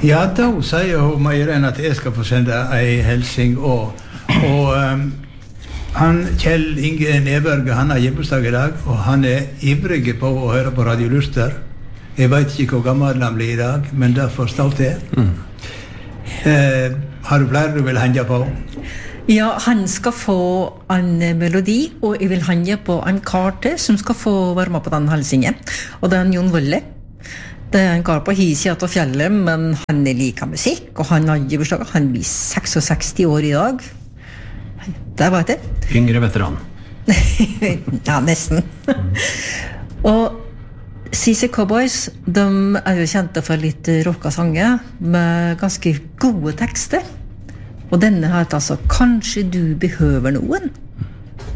Ja, da sier hun Meiren at jeg skal få sende en helsing og han, Kjell Inge Neberg, han har hjemmedag I dag, og han ivrig på å høre på Radio Luster. Jeg vet ikke hvor gammel han blir I dag, men det får stå til. Har du flere du vil henge på? Ja, han skal få en melodi, og jeg vil henge på en kar til som skal få være med på den helsingen. Og det en Jon Wølle. Det en kar på Hisia til fjellet, men han liker musikk, og han har bursdag. Han blir 66 år I dag. Det var det. Yngre veteran. Ja, nesten. Og CC Cowboys, de jo kjente for litt rocka sanger med ganske gode tekster. Og denne har altså «Kanskje du behøver noen».